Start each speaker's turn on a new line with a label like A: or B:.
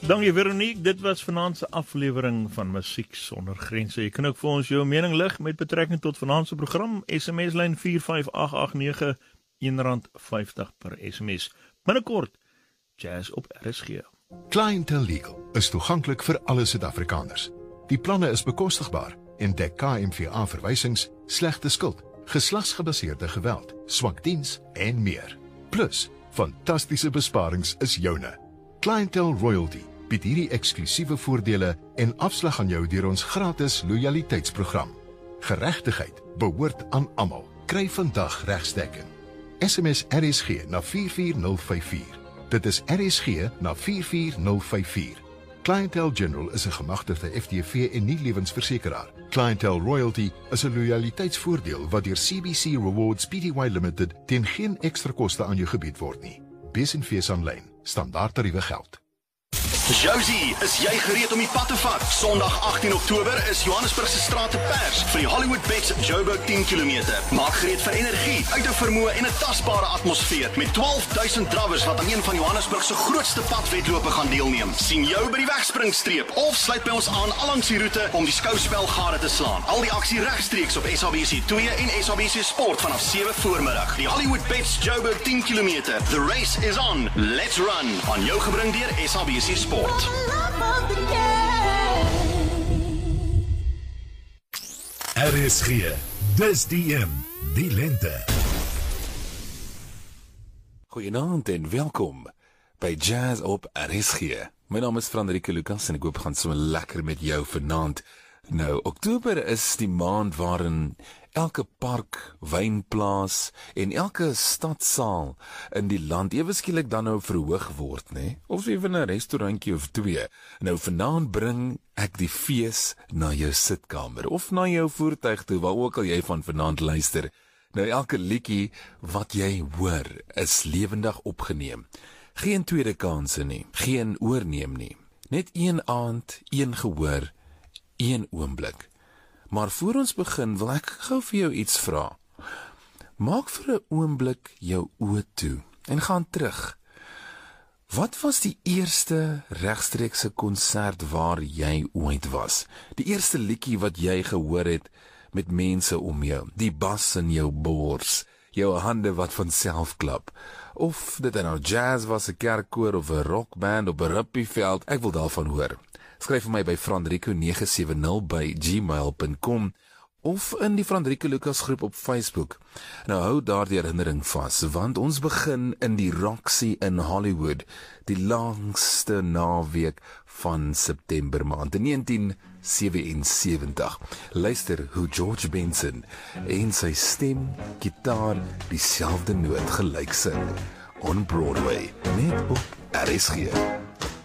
A: Dankie Veronique, dit was vanaand se aflewering van Musiek Sonder Grense. Jy kan ook vir ons jou mening lig met betrekking tot vanaand se program. SMS-lyn 45889, R1.50 per SMS. Binnekort, jazz op RSG.
B: Clientele Legal is toeganklik vir alle Suid-Afrikaners. Die planne is bekostigbaar en dek KMVA verwysings, slegte skuld, geslagsgebaseerde geweld, swak diens en meer. Plus, fantastiese besparings is joune. Clientele Royalty bied hierdie eksklusiewe voordele en afslag aan jou deur ons gratis loyaliteitsprogram. Geregtigheid behoort aan almal. Kry vandag regsdekking. SMS RSG na 44054. Dit is RSG na 44054. Clientele General is 'n gemagtigde FTV en nie lewensversekeraar. Clientele Royalty is 'n loyaliteitsvoordeel wat deur CBC Rewards Pty Limited teen geen ekstra koste aan jou gebied word nie. Wees en fees aanlyn. Standaard tariewe geld.
C: Josie, is jy gereed om die pad te vat? Sondag 18 Oktober is Johannesburg se strate pers vir die Hollywood Bets Joburg 10 km. Maak gereed vir energie, uithou vermoë en 'n tasbare atmosfeer met 12,000 drawers wat aan een van Johannesburg se grootste padwedlope gaan deelneem. Sien jou by die wegspringstreep of sluit by ons aan allangs die roete om die skouspel gade te slaan. Al die aksie regstreeks op SABC2 en SABC Sport vanaf 7 voormiddag. Die Hollywood Bets Joburg 10 km. The race is on. Let's run. Aan jou gebring deur SABC Sport.
D: RSG, dis die lente.
E: Goeienaand en welkom by Jazz op RSG. My naam is Frederike Lucas en ek hoop gaan so lekker met jou vanaand. Nou, Oktober is die maand waarin elke park, wynplaas en elke stadsaal in die land ewe skielik dan nou verhoog word, né? Of ewen 'n restaurantjie of twee. Nou vanaand bring ek die fees na jou sitkamer of na jou voertuig toe, waar ook al jy van vanaand luister. Nou elke liedjie wat jy hoor is lewendig opgeneem. Geen tweede kanse nie, geen oorneem nie. Net een aand, een gehoor, een oomblik. Maar voor ons begin wil ek gou vir jou iets vra. Maak vir 'n oomblik jou oë toe en gaan terug. Wat was die eerste regstreekse konsert waar jy ooit was? Die eerste liedjie wat jy gehoor het met mense om jou, die bas in jou bors, jou hande wat van self klap. Of dit nou jazz was, 'n kerkkoor of 'n rockband op 'n rugbyveld, ek wil daarvan hoor. Skryf vir my by frandrico970@gmail.com of in die Frandrico Lucas groep op Facebook. Nou hou daardie herinnering vas, want ons begin in die Roxy in Hollywood, die langste naweek van September maand in 1977. Luister hoe George Benson en sy stem, gitaar, dieselfde noot gelyk sing on Broadway, net op RSG.